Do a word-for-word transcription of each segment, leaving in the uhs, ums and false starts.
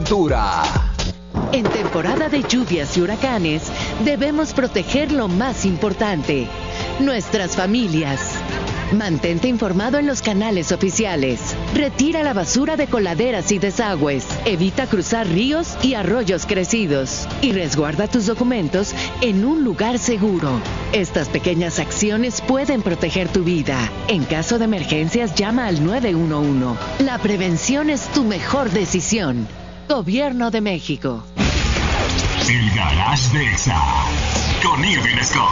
aventura. En temporada de lluvias y huracanes, debemos proteger lo más importante, nuestras familias. Mantente informado en los canales oficiales. Retira la basura de coladeras y desagües. Evita cruzar ríos y arroyos crecidos. Y resguarda tus documentos en un lugar seguro. Estas pequeñas acciones pueden proteger tu vida. En caso de emergencias, llama al nueve uno uno. La prevención es tu mejor decisión. Gobierno de México. El Garage de Exa con Irving Scott.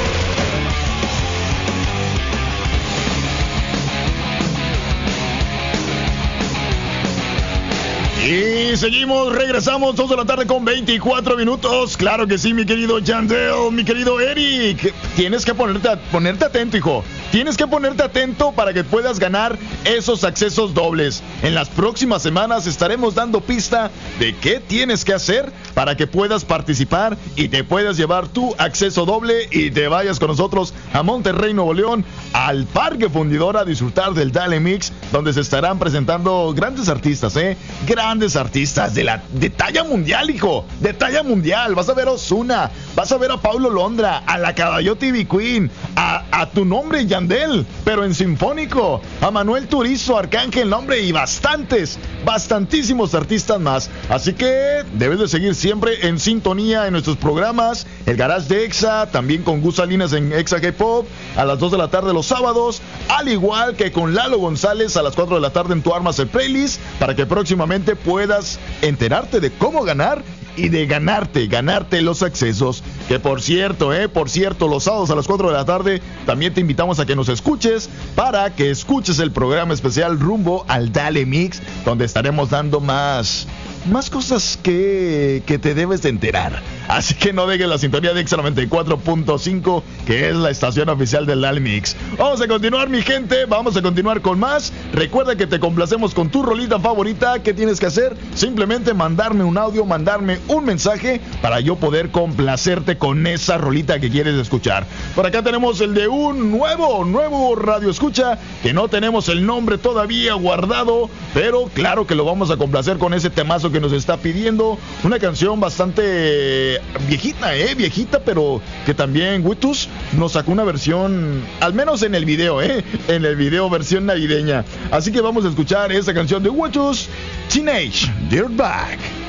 Y seguimos, regresamos, dos de la tarde con veinticuatro minutos. Claro que sí, mi querido Yandel, mi querido Eric. Tienes que ponerte, ponerte atento, hijo. Tienes que ponerte atento para que puedas ganar esos accesos dobles. En las próximas semanas estaremos dando pista de qué tienes que hacer para que puedas participar y te puedas llevar tu acceso doble y te vayas con nosotros a Monterrey, Nuevo León, al Parque Fundidora a disfrutar del Dale Mix, donde se estarán presentando grandes artistas, ¿eh? Grandes artistas de la de talla mundial, hijo, de talla mundial. Vas a ver a Ozuna, vas a ver a Paulo Londra, a la Caballote y Queen, a, a tu nombre Yandel, pero en sinfónico, a Manuel Turizo, Arcángel Nombre y bastantes, bastantísimos artistas más. Así que debes de seguir siempre en sintonía en nuestros programas, el Garage de Exa, también con Gus Salinas en Exa K-Pop, a las dos de la tarde los sábados, al igual que con Lalo González a las cuatro de la tarde en Tu Armas el Playlist, para que próximamente puedas enterarte de cómo ganar y de ganarte, ganarte los accesos. Que por cierto, eh, por cierto, los sábados a las cuatro de la tarde también te invitamos a que nos escuches, para que escuches el programa especial rumbo al Dale Mix, donde estaremos dando más, más cosas que, que te debes de enterar. Así que no dejes la sintonía de Exa noventa y cuatro punto cinco, que es la estación oficial del Dale Mix. Vamos a continuar, mi gente, vamos a continuar con más. Recuerda que te complacemos con tu rolita favorita. ¿Qué tienes que hacer? Simplemente mandarme un audio, mandarme un mensaje para yo poder complacerte con esa rolita que quieres escuchar. Por acá tenemos el de un nuevo, nuevo radio escucha, que no tenemos el nombre todavía guardado, pero claro que lo vamos a complacer con ese temazo que nos está pidiendo. Una canción bastante viejita, eh, viejita, pero que también Witus nos sacó una versión, al menos en el video, eh, en el video versión navideña. Así que vamos a escuchar esa canción de Witus, Teenage Dirtbag.